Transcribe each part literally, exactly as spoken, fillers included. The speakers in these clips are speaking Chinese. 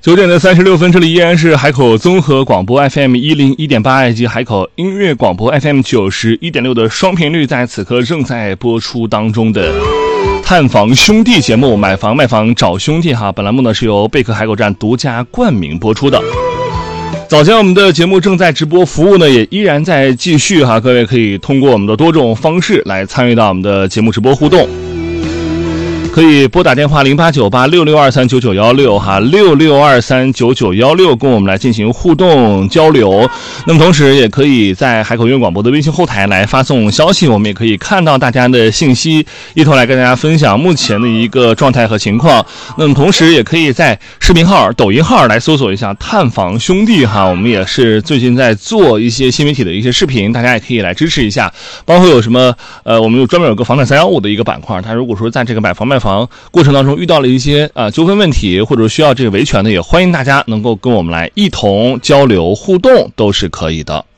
九点的三十六分，这里依然是海口综合广播 F M 一零一点八以及海口音乐广播 F M 九十一点六的双频率，在此刻正在播出当中的探访兄弟节目，买房卖房找兄弟哈。本栏目呢是由贝壳海口站独家冠名播出的。早间我们的节目正在直播，服务呢也依然在继续哈，各位可以通过我们的多种方式来参与到我们的节目直播互动。可以拨打电话零八九八六六二三九九一六哈，六六二三九九一六跟我们来进行互动交流。那么同时也可以在海口音乐广播的微信后台来发送消息，我们也可以看到大家的信息，一同来跟大家分享目前的一个状态和情况。那么同时也可以在视频号、抖音号来搜索一下探访兄弟哈，我们也是最近在做一些新媒体的一些视频，大家也可以来支持一下。包括有什么呃，我们有专门有个房产三一五的一个板块，它如果说在这个买房卖房房过程当中遇到了一些啊纠纷问题，或者需要这个维权的，也欢迎大家能够跟我们来一同交流互动，都是可以的。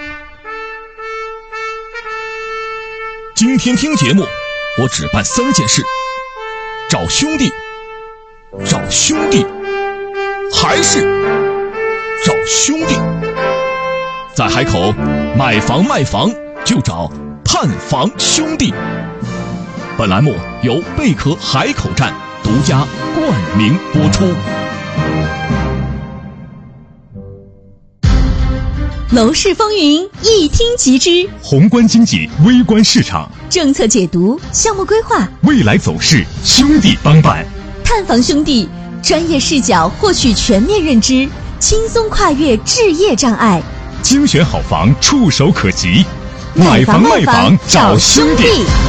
今天听节目，我只办三件事：找兄弟，找兄弟，还是找兄弟。在海口买房卖房就找探房兄弟。本栏目由贝壳海口站独家冠名播出。 楼市风云一听即知， 宏观经济，微观市场， 政策解读，项目规划， 未来走势，兄弟帮办。 探访兄弟，专业视角获取全面认知，轻松跨越置业障碍， 精选好房，触手可及。买房卖房找兄弟。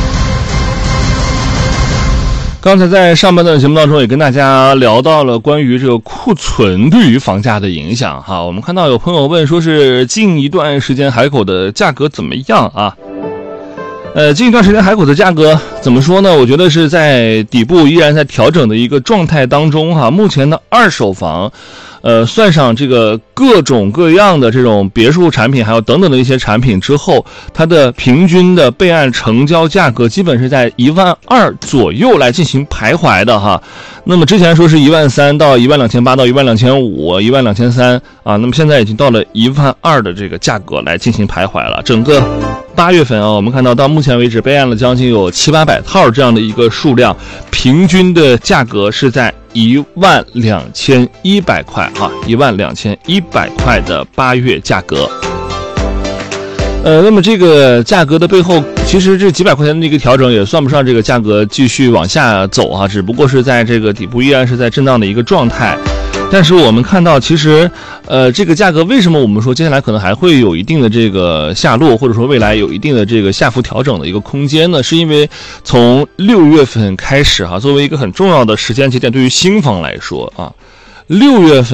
刚才在上半段节目当中也跟大家聊到了关于这个库存对于房价的影响哈。我们看到有朋友问说是近一段时间海口的价格怎么样啊？呃，近一段时间海口的价格怎么说呢？我觉得是在底部依然在调整的一个状态当中哈。目前的二手房呃，算上这个各种各样的这种别墅产品，还有等等的一些产品之后，它的平均的备案成交价格基本是在一万二左右来进行徘徊的哈。那么之前说是一万三到一万两千八到一万两千五、一万两千三啊，那么现在已经到了一万二的这个价格来进行徘徊了。整个八月份啊，我们看到到目前为止备案了将近有七八百套这样的一个数量，平均的价格是在一万两千一百块哈，一万两千一百块的八月价格。呃，那么这个价格的背后，其实这几百块钱的一个调整也算不上这个价格继续往下走哈，只不过是在这个底部依然是在震荡的一个状态。但是我们看到，其实，呃，这个价格为什么我们说接下来可能还会有一定的这个下落，或者说未来有一定的这个下幅调整的一个空间呢？是因为从六月份开始哈，作为一个很重要的时间节点，对于新房来说啊，六月份